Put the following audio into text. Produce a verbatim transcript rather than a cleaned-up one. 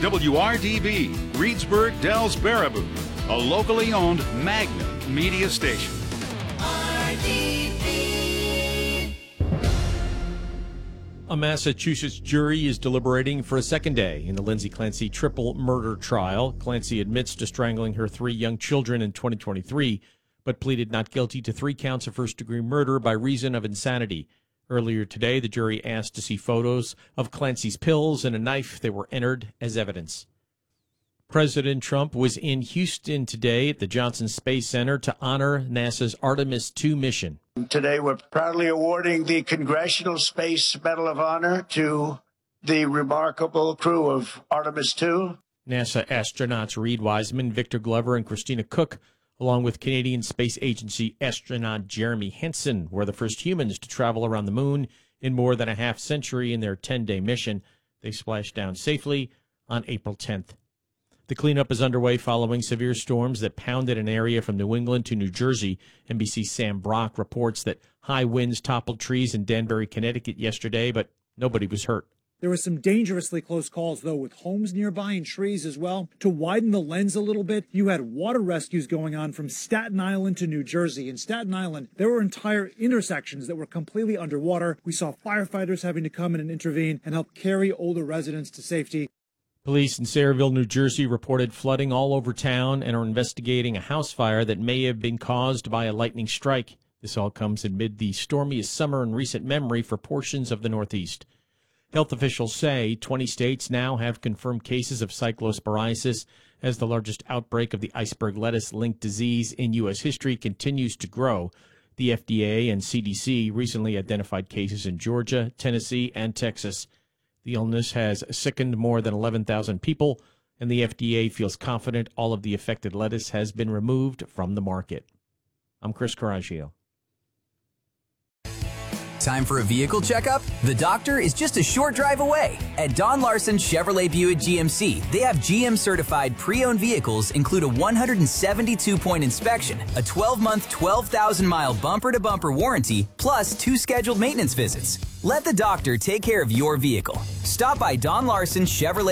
W R D B, Reedsburg, Dells, Baraboo, a locally owned Magnum media station. R D B. A Massachusetts jury is deliberating for a second day in the Lindsay Clancy triple murder trial. Clancy admits to strangling her three young children in twenty twenty-three, but pleaded not guilty to three counts of first-degree murder by reason of insanity. Earlier today, the jury asked to see photos of Clancy's pills and a knife that were entered as evidence. President Trump was in Houston today at the Johnson Space Center to honor NASA's Artemis two mission. Today, we're proudly awarding the Congressional Space Medal of Honor to the remarkable crew of Artemis two. NASA astronauts Reed Wiseman, Victor Glover, and Christina Cook, along with Canadian Space Agency astronaut Jeremy Henson, were the first humans to travel around the moon in more than a half century in their ten-day mission. They splashed down safely on April tenth. The cleanup is underway following severe storms that pounded an area from New England to New Jersey. N B C's Sam Brock reports that high winds toppled trees in Danbury, Connecticut yesterday, but nobody was hurt. There were some dangerously close calls, though, with homes nearby and trees as well. To widen the lens a little bit, you had water rescues going on from Staten Island to New Jersey. In Staten Island, there were entire intersections that were completely underwater. We saw firefighters having to come in and intervene and help carry older residents to safety. Police in Sayreville, New Jersey, reported flooding all over town and are investigating a house fire that may have been caused by a lightning strike. This all comes amid the stormiest summer in recent memory for portions of the Northeast. Health officials say twenty states now have confirmed cases of cyclosporiasis as the largest outbreak of the iceberg lettuce-linked disease in U S history continues to grow. The F D A and C D C recently identified cases in Georgia, Tennessee, and Texas. The illness has sickened more than eleven thousand people, and the F D A feels confident all of the affected lettuce has been removed from the market. I'm Chris Coraggio. Time for a vehicle checkup? The doctor is just a short drive away. At Don Larson Chevrolet Buick G M C, they have G M-certified pre-owned vehicles include a one hundred seventy-two point inspection, a twelve-month, twelve thousand mile bumper-to-bumper warranty, plus two scheduled maintenance visits. Let the doctor take care of your vehicle. Stop by Don Larson Chevrolet